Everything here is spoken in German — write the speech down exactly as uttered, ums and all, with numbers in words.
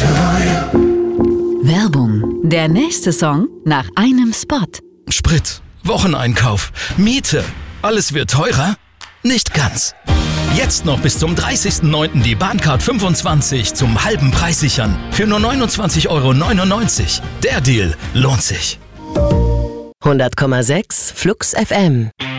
Werbung. Der nächste Song nach einem Spot. Sprit, Wocheneinkauf, Miete. Alles wird teurer? Nicht ganz. Jetzt noch bis zum dreißigsten neunten die Bahncard fünfundzwanzig zum halben Preis sichern. Für nur neunundzwanzig Euro neunundneunzig. Der Deal lohnt sich. hundert Komma sechs Flux F M